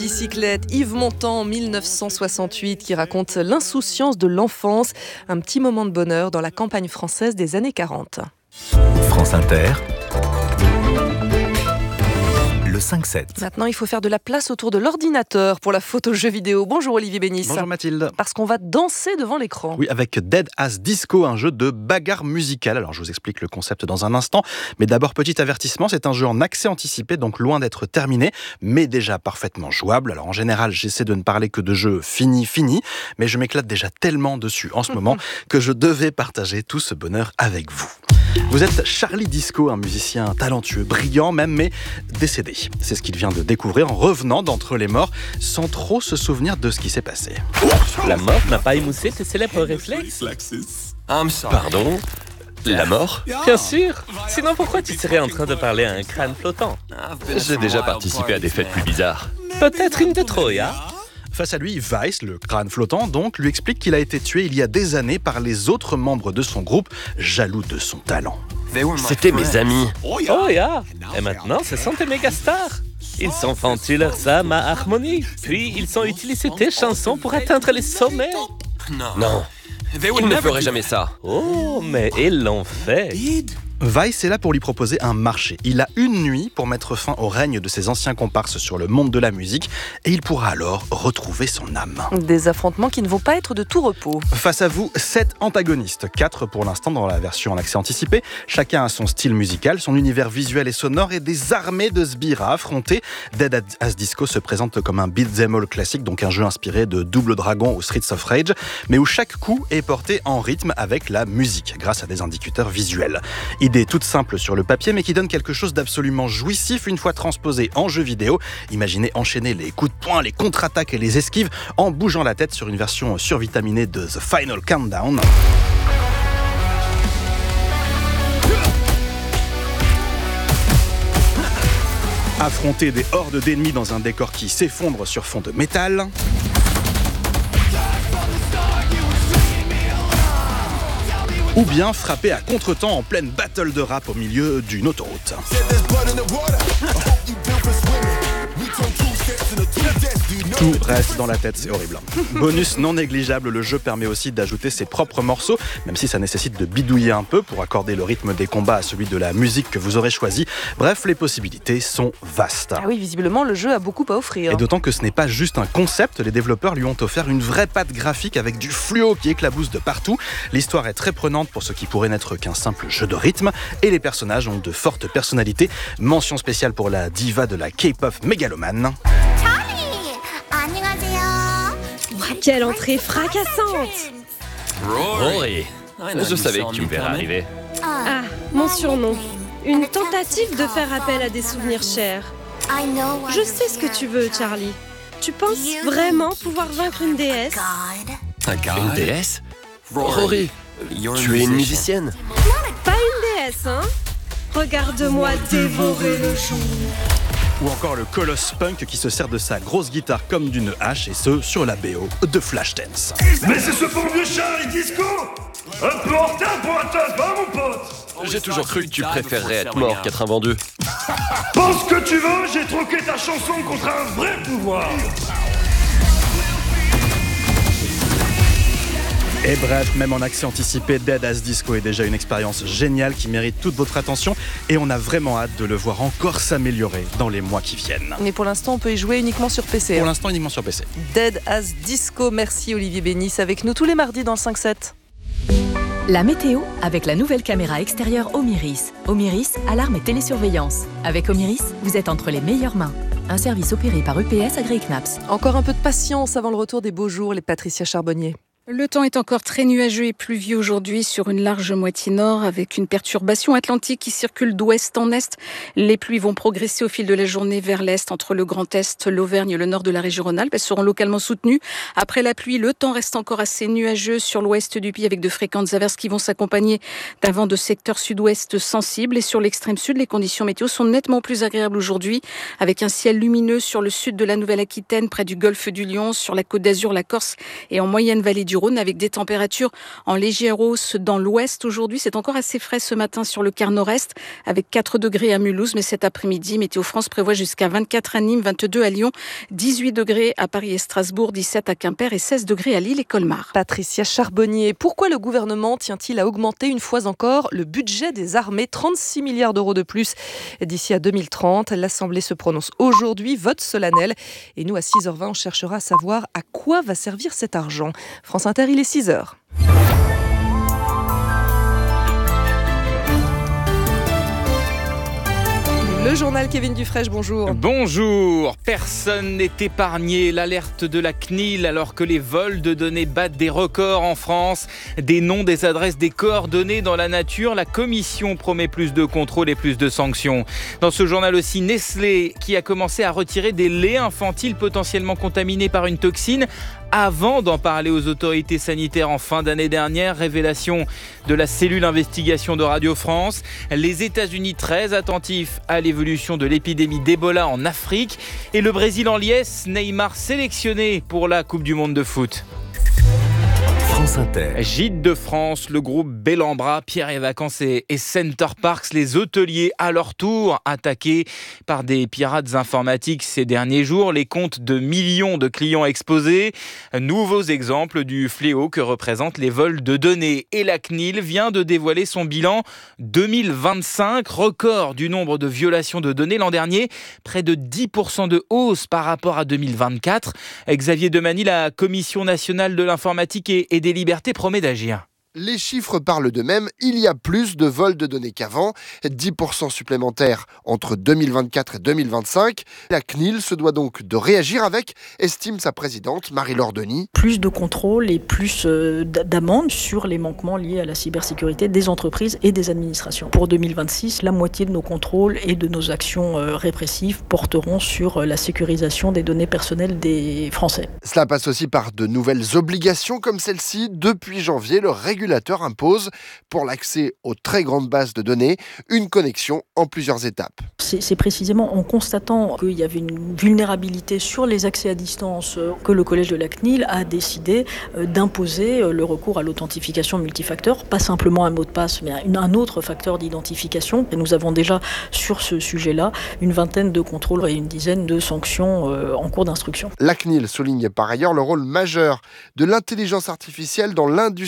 Bicyclette, Yves Montand, 1968, qui raconte l'insouciance de l'enfance, un petit moment de bonheur dans la campagne française des années 40. France Inter, le 5-7. Maintenant, il faut faire de la place autour de l'ordinateur pour la photo jeu vidéo. Bonjour Olivier Bénis. Bonjour Mathilde. Parce qu'on va danser devant l'écran. Oui, avec Dead as Disco, un jeu de bagarre musicale. Alors, je vous explique le concept dans un instant. Mais d'abord, petit avertissement, c'est un jeu en accès anticipé, donc loin d'être terminé, mais déjà parfaitement jouable. Alors, en général, j'essaie de ne parler que de jeux finis, mais je m'éclate déjà tellement dessus en ce moment que je devais partager tout ce bonheur avec vous. Vous êtes Charlie Disco, un musicien talentueux, brillant même, mais décédé. C'est ce qu'il vient de découvrir en revenant d'entre les morts, sans trop se souvenir de ce qui s'est passé. La mort n'a pas émoussé tes célèbres réflexes? Pardon? La mort? Bien sûr. Sinon pourquoi tu serais en train de parler à un crâne flottant? J'ai déjà participé à des fêtes plus bizarres. Peut-être une de Troya. Face à lui, Vice, le crâne flottant, donc, lui explique qu'il a été tué il y a des années par les autres membres de son groupe, jaloux de son talent. C'était mes amis. Oh yeah. Et maintenant ce sont tes mégastars. Ils sont fendus leurs âmes à harmonie. Puis ils ont utilisé tes chansons pour atteindre les sommets. Non, ils ne feraient jamais ça. Oh, mais ils l'ont fait. Vice est là pour lui proposer un marché. Il a une nuit pour mettre fin au règne de ses anciens comparses sur le monde de la musique et il pourra alors retrouver son âme. Des affrontements qui ne vont pas être de tout repos. Face à vous, 7 antagonistes, 4 pour l'instant dans la version en accès anticipé. Chacun a son style musical, son univers visuel et sonore et des armées de sbires à affronter. Dead as Disco se présente comme un beat'em all classique, donc un jeu inspiré de Double Dragon ou Streets of Rage, mais où chaque coup est porté en rythme avec la musique, grâce à des indicateurs visuels. Idée toute simple sur le papier, mais qui donne quelque chose d'absolument jouissif une fois transposé en jeu vidéo. Imaginez enchaîner les coups de poing, les contre-attaques et les esquives en bougeant la tête sur une version survitaminée de The Final Countdown. Affronter des hordes d'ennemis dans un décor qui s'effondre sur fond de métal. Ou bien frapper à contretemps en pleine battle de rap au milieu d'une autoroute. Tout reste dans la tête, c'est horrible. Bonus non négligeable, le jeu permet aussi d'ajouter ses propres morceaux, même si ça nécessite de bidouiller un peu pour accorder le rythme des combats à celui de la musique que vous aurez choisi. Bref, les possibilités sont vastes. Ah oui, visiblement, le jeu a beaucoup à offrir. Et d'autant que ce n'est pas juste un concept, les développeurs lui ont offert une vraie patte graphique avec du fluo qui éclabousse de partout. L'histoire est très prenante pour ce qui pourrait n'être qu'un simple jeu de rythme, et les personnages ont de fortes personnalités. Mention spéciale pour la diva de la K-pop mégalomane. Quelle entrée fracassante! Rory, je savais que tu me verrais arriver. Ah, mon surnom. Une tentative de faire appel à des souvenirs chers. Je sais ce que tu veux, Charlie. Tu penses vraiment pouvoir vaincre une déesse? Une déesse? Rory, tu es une musicienne? Pas une déesse, hein? Regarde-moi dévorer le jour. Ou encore le colosse punk qui se sert de sa grosse guitare comme d'une hache, et ce, sur la BO de Flashdance. Mais c'est ce bon vieux Charlie Disco! Un peu en retard pour un tas, pas mon pote! J'ai toujours cru que tu préférerais être mort qu'être invendu. Pense que tu veux, j'ai troqué ta chanson contre un vrai pouvoir! Et bref, même en accès anticipé, Dead as Disco est déjà une expérience géniale qui mérite toute votre attention et on a vraiment hâte de le voir encore s'améliorer dans les mois qui viennent. Mais pour l'instant, on peut y jouer uniquement sur PC. Pour l'instant, uniquement sur PC. Dead as Disco, merci Olivier Bénis, avec nous tous les mardis dans le 5-7. La météo avec la nouvelle caméra extérieure Omiris. Omiris, alarme et télésurveillance. Avec Omiris, vous êtes entre les meilleures mains. Un service opéré par UPS agréé CNAPS. Encore un peu de patience avant le retour des beaux jours, les Patricia Charbonnier. Le temps est encore très nuageux et pluvieux aujourd'hui sur une large moitié nord avec une perturbation atlantique qui circule d'ouest en est. Les pluies vont progresser au fil de la journée vers l'est entre le Grand Est, l'Auvergne et le nord de la région Rhône-Alpes. Elles seront localement soutenues. Après la pluie, le temps reste encore assez nuageux sur l'ouest du pays avec de fréquentes averses qui vont s'accompagner d'un vent de secteur sud-ouest sensible. Et sur l'extrême sud, les conditions météo sont nettement plus agréables aujourd'hui avec un ciel lumineux sur le sud de la Nouvelle-Aquitaine près du golfe du Lion, sur la Côte d'Azur, la Corse et en moyenne vallée du Rhône avec des températures en légère hausse dans l'ouest. Aujourd'hui, c'est encore assez frais ce matin sur le quart nord-est avec 4 degrés à Mulhouse. Mais cet après-midi, Météo France prévoit jusqu'à 24 à Nîmes, 22 à Lyon, 18 degrés à Paris et Strasbourg, 17 à Quimper et 16 degrés à Lille et Colmar. Patricia Charbonnier, pourquoi le gouvernement tient-il à augmenter une fois encore le budget des armées, 36 milliards d'euros de plus d'ici à 2030. L'Assemblée se prononce aujourd'hui, vote solennel. Et nous, à 6h20, on cherchera à savoir à quoi va servir cet argent. France Inter, il est 6h. Le journal Kevin Dufresne, bonjour. Bonjour. Personne n'est épargné. L'alerte de la CNIL alors que les vols de données battent des records en France. Des noms, des adresses, des coordonnées dans la nature. La commission promet plus de contrôle et plus de sanctions. Dans ce journal aussi, Nestlé qui a commencé à retirer des laits infantiles potentiellement contaminés par une toxine avant d'en parler aux autorités sanitaires en fin d'année dernière. Révélation de la cellule investigation de Radio France. Les États-Unis très attentifs à l'évolution de l'épidémie d'Ebola en Afrique. Et le Brésil en liesse, Neymar sélectionné pour la Coupe du Monde de foot. France Inter. Gîtes de France, le groupe Bellambra, Pierre et Vacances et Center Parcs, les hôteliers à leur tour attaqués par des pirates informatiques ces derniers jours. Les comptes de millions de clients exposés. Nouveaux exemples du fléau que représentent les vols de données. Et la CNIL vient de dévoiler son bilan 2025, record du nombre de violations de données l'an dernier, près de 10% de hausse par rapport à 2024. Xavier Demany, la Commission nationale de l'informatique et des libertés promet d'agir. Les chiffres parlent d'eux-mêmes, il y a plus de vols de données qu'avant, 10% supplémentaires entre 2024 et 2025. La CNIL se doit donc de réagir avec, estime sa présidente Marie-Laure Denis. Plus de contrôle et plus d'amendes sur les manquements liés à la cybersécurité des entreprises et des administrations. Pour 2026, la moitié de nos contrôles et de nos actions répressives porteront sur la sécurisation des données personnelles des Français. Cela passe aussi par de nouvelles obligations comme celle-ci. Depuis janvier, le régulateur impose, pour l'accès aux très grandes bases de données, une connexion en plusieurs étapes. C'est précisément en constatant qu'il y avait une vulnérabilité sur les accès à distance que le collège de la CNIL a décidé d'imposer le recours à l'authentification multifacteur, pas simplement un mot de passe, mais un autre facteur d'identification. Et nous avons déjà, sur ce sujet-là, une vingtaine de contrôles et une dizaine de sanctions en cours d'instruction. La CNIL souligne par ailleurs le rôle majeur de l'intelligence artificielle dans l'industrie